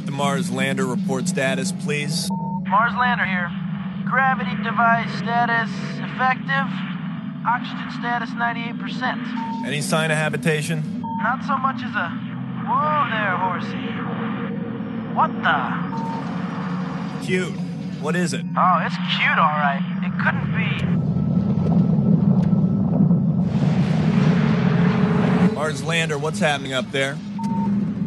get the Mars lander report status, please? Mars lander here. Gravity device status effective. Oxygen status 98%. Any sign of habitation? Not so much as a... Whoa there, horsey. What the? Cute. What is it? Oh, it's cute, all right. It couldn't be... Mars lander, what's happening up there?